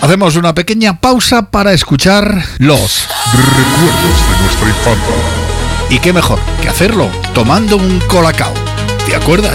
Hacemos una pequeña pausa para escuchar los recuerdos de nuestra infancia. Y qué mejor que hacerlo tomando un colacao. ¿Te acuerdas?